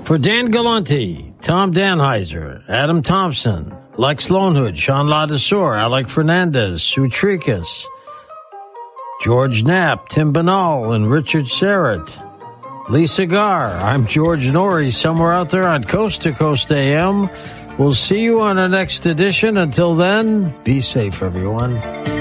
For Dan Galante, Tom Danheiser, Adam Thompson, Lex Lonehood, Sean Ladesseur, Alec Fernandez, Sue Tricas, George Knapp, Tim Banal, and Richard Serrett, Lisa Gar, I'm George Norrie, somewhere out there on Coast to Coast AM. We'll see you on our next edition. Until then, be safe, everyone.